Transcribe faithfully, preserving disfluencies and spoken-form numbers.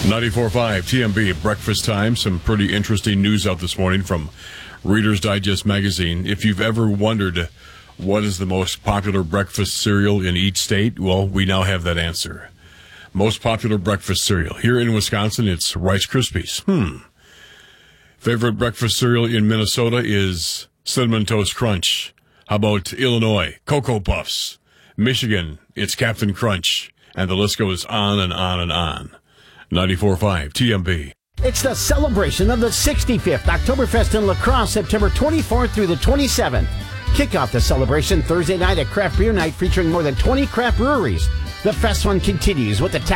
ninety-four point five T M B Breakfast Time. Some pretty interesting news out this morning from Reader's Digest magazine. If you've ever wondered what is the most popular breakfast cereal in each state, well, we now have that answer. Most popular breakfast cereal. Here in Wisconsin, it's Rice Krispies. Hmm. Favorite breakfast cereal in Minnesota is Cinnamon Toast Crunch. How about Illinois? Cocoa Puffs. Michigan, it's Captain Crunch. And the list goes on and on and on. ninety-four point five T M B. It's the celebration of the sixty-fifth Oktoberfest in La Crosse, September twenty-fourth through the twenty-seventh. Kick off the celebration Thursday night at Craft Beer Night featuring more than twenty craft breweries. The fest fun continues with the